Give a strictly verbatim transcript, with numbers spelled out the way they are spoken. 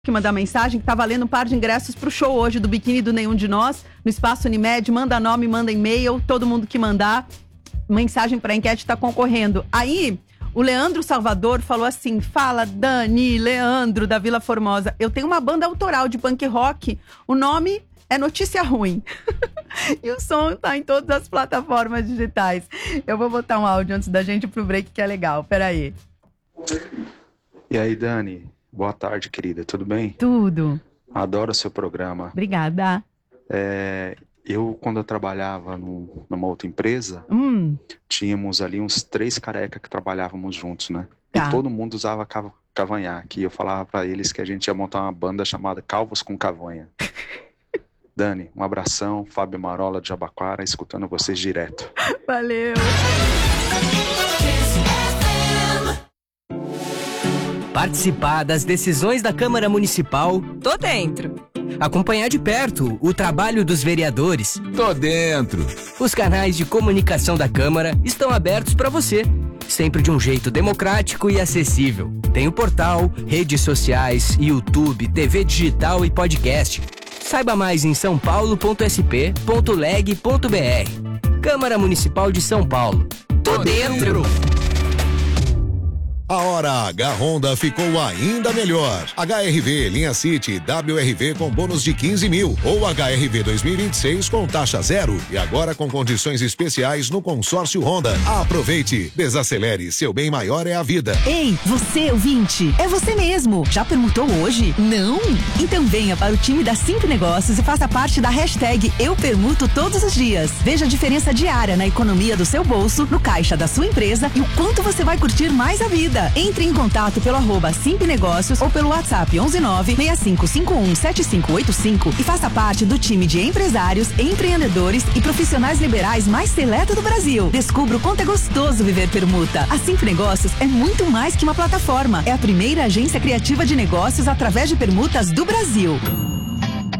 que mandar mensagem, que tá valendo um par de ingressos pro show hoje do Biquíni do Nenhum de Nós, no Espaço Unimed. Manda nome, manda e-mail, todo mundo que mandar mensagem pra enquete tá concorrendo. Aí, o Leandro Salvador falou assim: fala, Dani, Leandro, da Vila Formosa, eu tenho uma banda autoral de punk rock, o nome é Notícia Ruim. E o som tá em todas as plataformas digitais. Eu vou botar um áudio antes da gente ir pro break, que é legal. Peraí. E aí, Dani? Boa tarde, querida. Tudo bem? Tudo. Adoro o seu programa. Obrigada. É, eu, quando eu trabalhava no, numa outra empresa, Hum. tínhamos ali uns três carecas que trabalhávamos juntos, né? Tá. E todo mundo usava cav- cavanhaque. E eu falava pra eles que a gente ia montar uma banda chamada Calvos com Cavanha. Dani, um abração. Fábio Marola de Jabaquara, escutando vocês direto. Valeu. Participar das decisões da Câmara Municipal. Tô dentro. Acompanhar de perto o trabalho dos vereadores. Tô dentro. Os canais de comunicação da Câmara estão abertos para você, sempre de um jeito democrático e acessível. Tem o portal, redes sociais, YouTube, T V digital e podcast. Saiba mais em são paulo ponto s p ponto leg ponto b r. Câmara Municipal de São Paulo. Tô dentro. A hora H Honda ficou ainda melhor. H R V linha City W R V com bônus de quinze mil ou H R V dois mil e vinte e seis com taxa zero e agora com condições especiais no consórcio Honda. Aproveite, desacelere, seu bem maior é a vida. Ei, você ouvinte, é você mesmo. Já permutou hoje? Não? Então venha para o time da Simp Negócios e faça parte da hashtag Eu Permuto todos os dias. Veja a diferença diária na economia do seu bolso, no caixa da sua empresa e o quanto você vai curtir mais a vida. Entre em contato pelo arroba Simp Negócios ou pelo WhatsApp onze nove seis cinco cinco um sete cinco oito cinco e faça parte do time de empresários, empreendedores e profissionais liberais mais seleto do Brasil. Descubra o quanto é gostoso viver permuta. A Simp Negócios é muito mais que uma plataforma. É a primeira agência criativa de negócios através de permutas do Brasil.